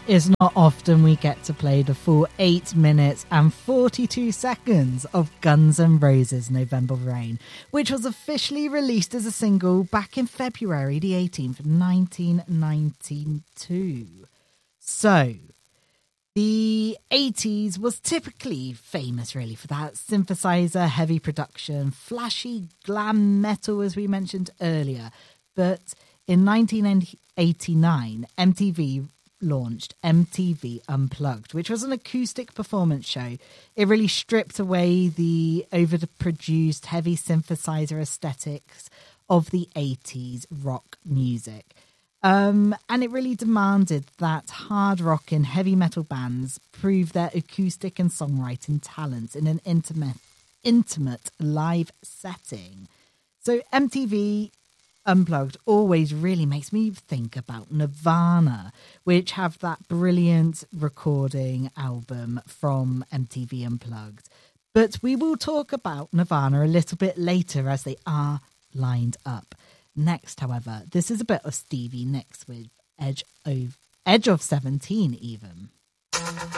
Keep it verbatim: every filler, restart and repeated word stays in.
It's not often we get to play the full eight minutes and forty-two seconds of Guns N' Roses' November Rain, which was officially released as a single back in February the eighteenth, nineteen ninety-two. So, the eighties was typically famous really for that synthesizer, heavy production, flashy glam metal as we mentioned earlier. But in nineteen eighty-nine, M T V launched M T V Unplugged, which was an acoustic performance show. It really stripped away the overproduced heavy synthesizer aesthetics of the eighties rock music. Um, and it really demanded that hard rock and heavy metal bands prove their acoustic and songwriting talents in an intimate, intimate live setting. So M T V Unplugged always really makes me think about Nirvana, which have that brilliant recording album from M T V Unplugged. But we will talk about Nirvana a little bit later as they are lined up. Next, however, this is a bit of Stevie Nicks with Edge of, Edge of seventeen even.